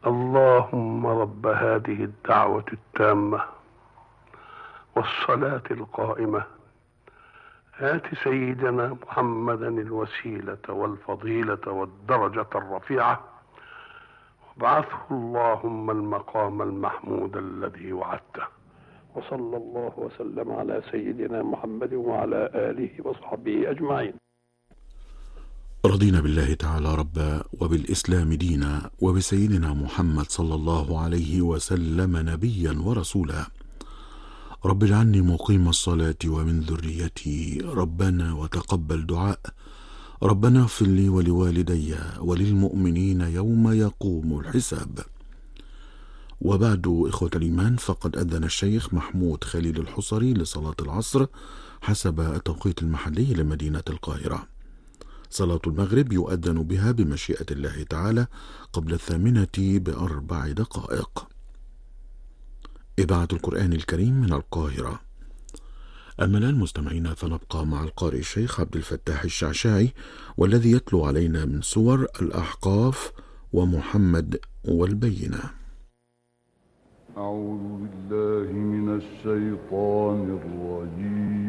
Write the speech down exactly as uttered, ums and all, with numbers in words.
اللهم رب هذه الدعوة التامة والصلاة القائمة آت سيدنا محمدا الوسيلة والفضيلة والدرجة الرفيعة وابعثه اللهم المقام المحمود الذي وعدته. وصلى الله وسلم على سيدنا محمد وعلى آله وصحبه أجمعين. رضينا بالله تعالى ربا وبالإسلام دينا وبسيدنا محمد صلى الله عليه وسلم نبيا ورسولا. رب اجعلني مقيم الصلاة ومن ذريتي ربنا وتقبل دعاء. ربنا اغفر لي ولوالدي وللمؤمنين يوم يقوم الحساب. وبعد، إخوة الإيمان، فقد أذن الشيخ محمود خليل الحصري لصلاة العصر حسب التوقيت المحلي لمدينة القاهرة. صلاة المغرب يؤذن بها بمشيئة الله تعالى قبل الثامنة بأربع دقائق. إذاعة القرآن الكريم من القاهرة. أما الآن مستمعينا فنبقى مع القارئ الشيخ عبد الفتاح الشعشاعي، والذي يتلو علينا من سور الأحقاف ومحمد والبينة. أعوذ بالله من الشيطان الرجيم.